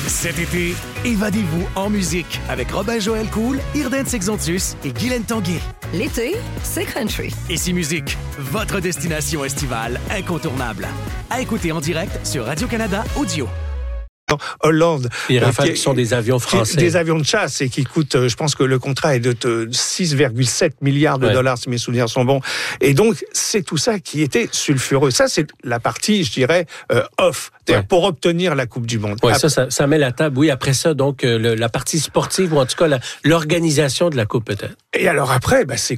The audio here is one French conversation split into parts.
Cet été, évadez-vous en musique avec Robin-Joël Cool, Irden Sexontus et Guylaine Tanguay. L'été, c'est country. Ici Musique, votre destination estivale incontournable. À écouter en direct sur Radio-Canada Audio. Hollande. Les Rafales qui sont des avions français. Des avions de chasse et qui coûtent, je pense que le contrat est de 6,7 milliards de dollars, si mes souvenirs sont bons. Et donc, c'est tout ça qui était sulfureux. Ça, c'est la partie, je dirais, off. C'est-à-dire pour obtenir la Coupe du Monde. Oui, ça met la table. Oui, après ça, donc, la partie sportive, ou en tout cas, l'organisation de la Coupe, peut-être. Et alors après, c'est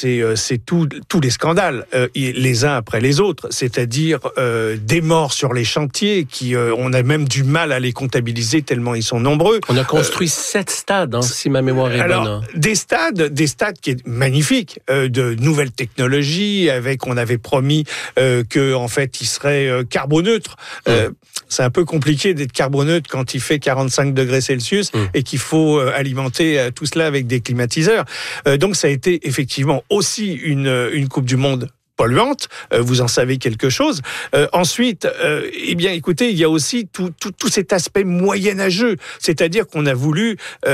tous les scandales, les uns après les autres. C'est-à-dire des morts sur les chantiers, on a même du mal à les comptabiliser tellement ils sont nombreux. On a construit 7 stades, si ma mémoire est bonne. Des stades qui est magnifiques, de nouvelles technologies, on avait promis que en fait, ils seraient carboneutres. C'est un peu compliqué d'être carboneutre quand il fait 45 degrés Celsius et qu'il faut alimenter tout cela avec des climatiseurs. Donc ça a été effectivement aussi une Coupe du Monde polluante, vous en savez quelque chose. Ensuite, écoutez, il y a aussi tout cet aspect moyenâgeux, c'est-à-dire qu'on a voulu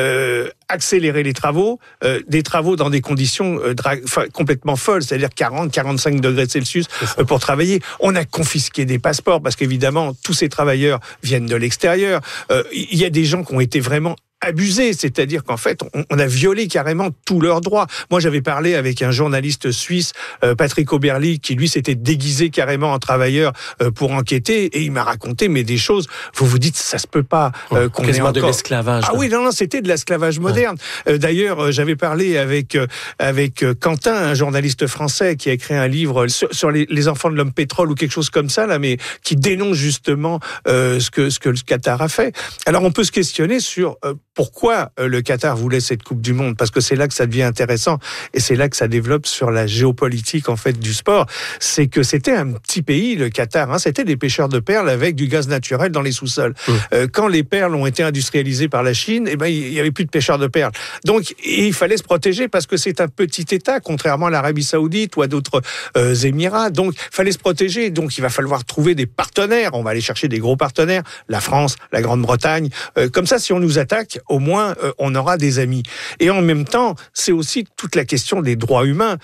accélérer les travaux, des travaux dans des conditions complètement folles, c'est-à-dire 40-45 degrés Celsius pour travailler. On a confisqué des passeports parce qu'évidemment, tous ces travailleurs viennent de l'extérieur. Il y a des gens qui ont été vraiment abusé, c'est-à-dire qu'en fait, on a violé carrément tous leurs droits. Moi, j'avais parlé avec un journaliste suisse, Patrick Oberli, qui lui s'était déguisé carrément en travailleur pour enquêter, et il m'a raconté des choses. Vous vous dites, ça se peut pas qu'on ait encore de l'esclavage. Ah oui, non, c'était de l'esclavage moderne. D'ailleurs, j'avais parlé avec Quentin, un journaliste français qui a écrit un livre sur les enfants de l'homme pétrole ou quelque chose comme ça là, mais qui dénonce justement ce que le Qatar a fait. Alors, on peut se questionner sur pourquoi le Qatar voulait cette Coupe du Monde, parce que c'est là que ça devient intéressant et c'est là que ça développe sur la géopolitique en fait du sport. C'est que c'était un petit pays, le Qatar, c'était des pêcheurs de perles avec du gaz naturel dans les sous-sols. Quand les perles ont été industrialisées par la Chine, il y avait plus de pêcheurs de perles. Donc il fallait se protéger parce que c'est un petit État, contrairement à l'Arabie Saoudite ou à d'autres Émirats. Donc il fallait se protéger. Donc il va falloir trouver des partenaires. On va aller chercher des gros partenaires, la France, la Grande-Bretagne. Comme ça, si on nous attaque, au moins on aura des amis. Et en même temps, c'est aussi toute la question des droits humains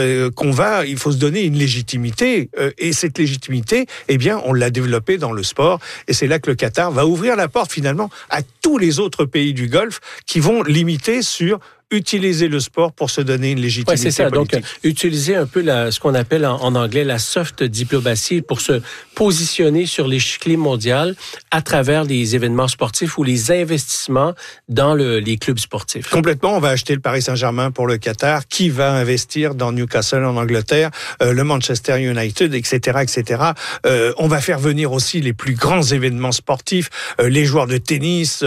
il faut se donner une légitimité. Et cette légitimité, on l'a développée dans le sport. Et c'est là que le Qatar va ouvrir la porte finalement à tous les autres pays du Golfe qui vont limiter sur utiliser le sport pour se donner une légitimité c'est ça. politique. Donc, utiliser un peu ce qu'on appelle en anglais la soft diplomatie pour se positionner sur l'échiquier mondial à travers les événements sportifs ou les investissements dans les clubs sportifs. Complètement. On va acheter le Paris Saint-Germain pour le Qatar, qui va investir dans Newcastle en Angleterre, le Manchester United, etc., etc. On va faire venir aussi les plus grands événements sportifs, les joueurs de tennis,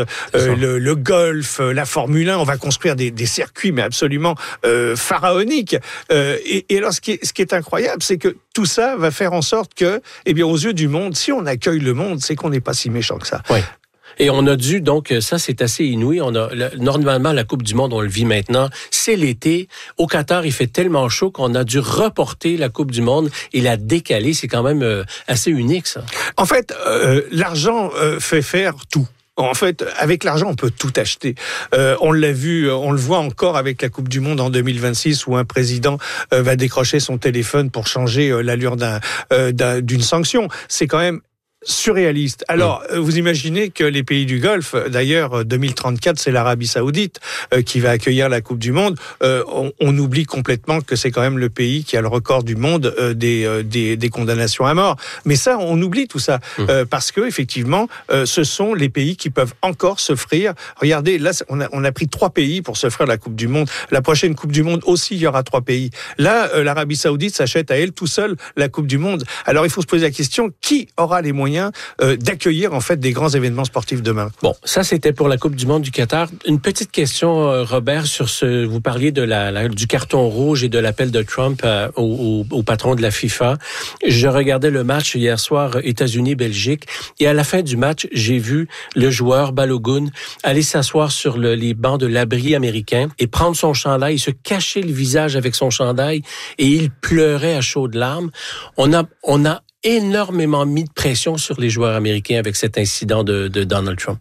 le golf, la Formule 1. On va construire des circuits, mais absolument pharaoniques. Et alors, ce qui est incroyable, c'est que tout ça va faire en sorte que, aux yeux du monde, si on accueille le monde, c'est qu'on n'est pas si méchant que ça. Oui. Et on a dû, donc, ça c'est assez inouï, normalement la Coupe du Monde, on le vit maintenant, c'est l'été. Au Qatar, il fait tellement chaud qu'on a dû reporter la Coupe du Monde et la décaler. C'est quand même assez unique, ça. En fait, l'argent fait faire tout. En fait, avec l'argent, on peut tout acheter. On l'a vu, on le voit encore avec la Coupe du Monde en 2026 où un président va décrocher son téléphone pour changer l'allure d'une sanction. C'est quand même surréaliste. Alors, vous imaginez que les pays du Golfe, d'ailleurs, 2034, c'est l'Arabie Saoudite qui va accueillir la Coupe du Monde. On oublie complètement que c'est quand même le pays qui a le record du monde des condamnations à mort. Mais ça, on oublie tout ça parce que effectivement, ce sont les pays qui peuvent encore s'offrir. Regardez, là, on a pris 3 pays pour s'offrir la Coupe du Monde. La prochaine Coupe du Monde aussi, il y aura 3 pays. Là, l'Arabie Saoudite s'achète à elle tout seule la Coupe du Monde. Alors, il faut se poser la question, qui aura les moyens d'accueillir en fait des grands événements sportifs demain. Bon, ça c'était pour la Coupe du Monde du Qatar. Une petite question, Robert, sur vous parliez du carton rouge et de l'appel de Trump au patron de la FIFA. Je regardais le match hier soir États-Unis-Belgique et à la fin du match, j'ai vu le joueur Balogun aller s'asseoir sur les bancs de l'abri américain et prendre son chandail, se cacher le visage avec son chandail et il pleurait à chaudes larmes. On a énormément mis de pression sur les joueurs américains avec cet incident de Donald Trump.